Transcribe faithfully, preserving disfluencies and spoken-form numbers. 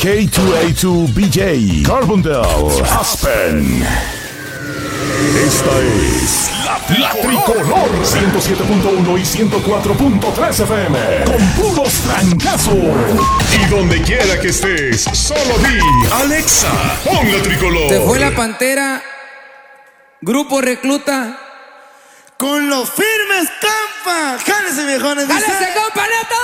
K dos A dos B J, Carbondale, Aspen. Esta es La, la Tricolor ciento siete punto uno y ciento cuatro punto tres F M. Con puros trancazos. Y donde quiera que estés, solo di Alexa, pon La Tricolor. Se fue la Pantera, Grupo Recluta. Con los firmes Campa. Jálese, viejones. ¡Jálese, compa, neta!